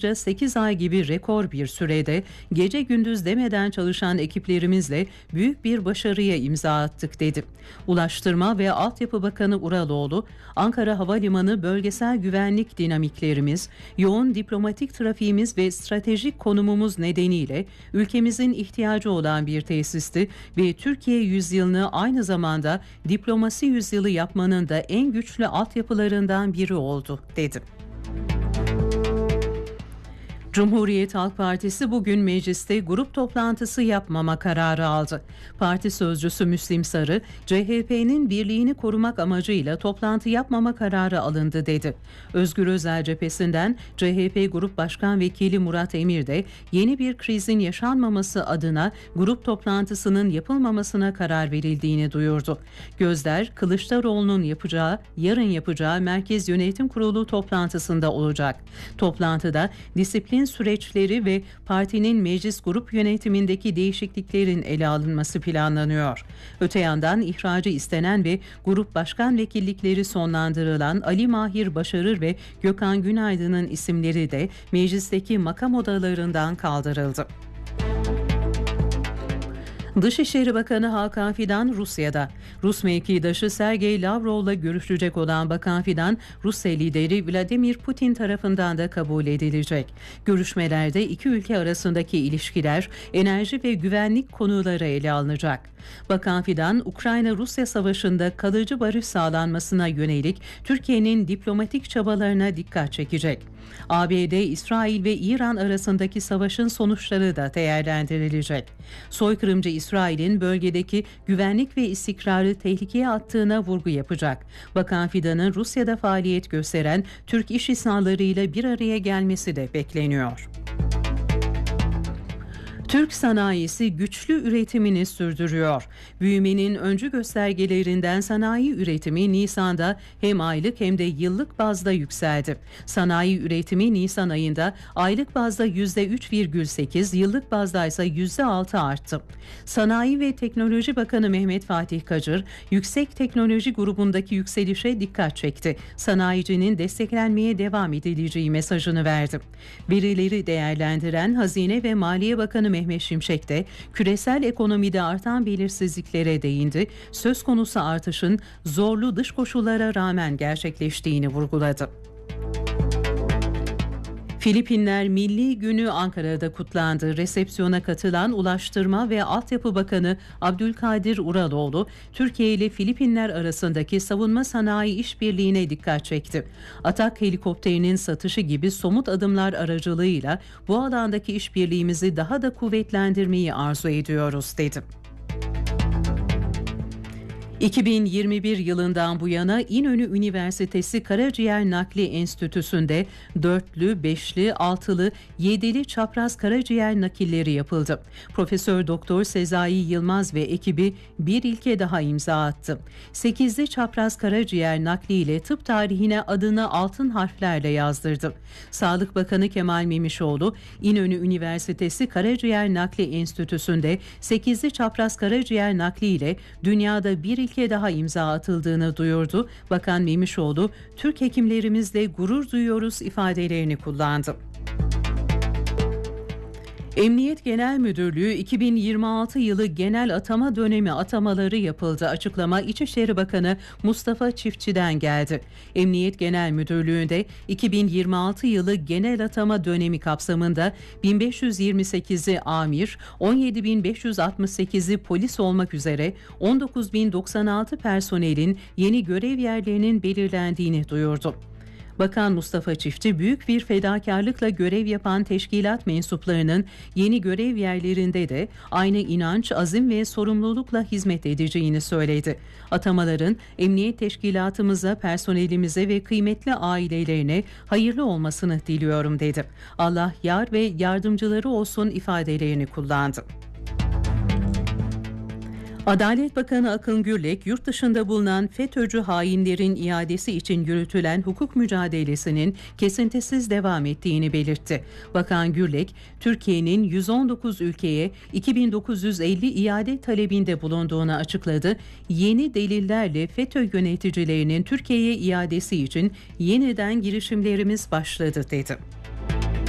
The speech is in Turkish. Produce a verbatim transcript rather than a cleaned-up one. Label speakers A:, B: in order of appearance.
A: yalnızca sekiz ay gibi rekor bir sürede gece gündüz demeden çalışan ekiplerimizle büyük bir başarıya imza attık dedi. Ulaştırma ve Altyapı Bakanı Uraloğlu, Ankara Havalimanı bölgesel güvenlik dinamiklerimiz, yoğun diplomatik trafiğimiz ve stratejik konumumuz nedeniyle ülkemizin ihtiyacı olan bir tesisti ve Türkiye yüzyılını aynı zamanda diplomasi yüzyılı yapmanın da en güçlü altyapılarından biri oldu dedi. Cumhuriyet Halk Partisi bugün mecliste grup toplantısı yapmama kararı aldı. Parti sözcüsü Müslim Sarı, C H P'nin birliğini korumak amacıyla toplantı yapmama kararı alındı dedi. Özgür Özel cephesinden C H P Grup Başkan Vekili Murat Emir de yeni bir krizin yaşanmaması adına grup toplantısının yapılmamasına karar verildiğini duyurdu. Gözler Kılıçdaroğlu'nun yapacağı, yarın yapacağı Merkez Yönetim Kurulu toplantısında olacak. Toplantıda disiplin süreçleri ve partinin meclis grup yönetimindeki değişikliklerin ele alınması planlanıyor. Öte yandan ihracı istenen ve grup başkan vekillikleri sonlandırılan Ali Mahir Başarır ve Gökhan Günaydın'ın isimleri de meclisteki makam odalarından kaldırıldı. Dışişleri Bakanı Hakan Fidan Rusya'da. Rus mevkidaşı Sergey Lavrov'la görüşecek olan Bakan Fidan, Rusya lideri Vladimir Putin tarafından da kabul edilecek. Görüşmelerde iki ülke arasındaki ilişkiler, enerji ve güvenlik konuları ele alınacak. Bakan Fidan, Ukrayna-Rusya savaşında kalıcı barış sağlanmasına yönelik Türkiye'nin diplomatik çabalarına dikkat çekecek. A B D, İsrail ve İran arasındaki savaşın sonuçları da değerlendirilecek. Soykırımcı İsrail'in bölgedeki güvenlik ve istikrarı tehlikeye attığına vurgu yapacak. Bakan Fidan'ın Rusya'da faaliyet gösteren Türk iş insanlarıyla bir araya gelmesi de bekleniyor. Türk sanayisi güçlü üretimini sürdürüyor. Büyümenin öncü göstergelerinden sanayi üretimi Nisan'da hem aylık hem de yıllık bazda yükseldi. Sanayi üretimi Nisan ayında aylık bazda yüzde üç virgül sekiz, yıllık bazda ise yüzde altı arttı. Sanayi ve Teknoloji Bakanı Mehmet Fatih Kacır, yüksek teknoloji grubundaki yükselişe dikkat çekti. Sanayicinin desteklenmeye devam edileceği mesajını verdi. Verileri değerlendiren Hazine ve Maliye Bakanı Mehmet Şimşek de küresel ekonomide artan belirsizliklere değindi. Söz konusu artışın zorlu dış koşullara rağmen gerçekleştiğini vurguladı. Filipinler Milli Günü Ankara'da kutlandı. Resepsiyona katılan Ulaştırma ve Altyapı Bakanı Abdülkadir Uraloğlu, Türkiye ile Filipinler arasındaki savunma sanayi işbirliğine dikkat çekti. Atak helikopterinin satışı gibi somut adımlar aracılığıyla bu alandaki işbirliğimizi daha da kuvvetlendirmeyi arzu ediyoruz dedi. iki bin yirmi bir yılından bu yana İnönü Üniversitesi Karaciğer Nakli Enstitüsü'nde dörtlü, beşli, altılı, yedili çapraz karaciğer nakilleri yapıldı. Profesör Doktor Sezai Yılmaz ve ekibi bir ilke daha imza attı. sekizli çapraz karaciğer nakliyle tıp tarihine adını altın harflerle yazdırdı. Sağlık Bakanı Kemal Memişoğlu, İnönü Üniversitesi Karaciğer Nakli Enstitüsü'nde sekizli çapraz karaciğer nakliyle dünyada bir ilke daha imza atıldığını duyurdu. Bakan Memişoğlu, Türk hekimlerimizle gurur duyuyoruz ifadelerini kullandı. Emniyet Genel Müdürlüğü iki bin yirmi altı yılı genel atama dönemi atamaları yapıldı. Açıklama İçişleri Bakanı Mustafa Çiftçi'den geldi. Emniyet Genel Müdürlüğü'nde iki bin yirmi altı yılı genel atama dönemi kapsamında bin beş yüz yirmi sekizi amir, on yedi bin beş yüz altmış sekizi polis olmak üzere on dokuz bin doksan altı personelin yeni görev yerlerinin belirlendiğini duyurdu. Bakan Mustafa Çiftçi, büyük bir fedakarlıkla görev yapan teşkilat mensuplarının yeni görev yerlerinde de aynı inanç, azim ve sorumlulukla hizmet edeceğini söyledi. Atamaların emniyet teşkilatımıza, personelimize ve kıymetli ailelerine hayırlı olmasını diliyorum dedi. Allah yar ve yardımcıları olsun ifadelerini kullandı. Adalet Bakanı Akın Gürlek, yurt dışında bulunan FETÖ'cü hainlerin iadesi için yürütülen hukuk mücadelesinin kesintisiz devam ettiğini belirtti. Bakan Gürlek, Türkiye'nin yüz on dokuz ülkeye iki bin dokuz yüz elli iade talebinde bulunduğunu açıkladı. Yeni delillerle FETÖ yöneticilerinin Türkiye'ye iadesi için yeniden girişimlerimiz başladı dedi.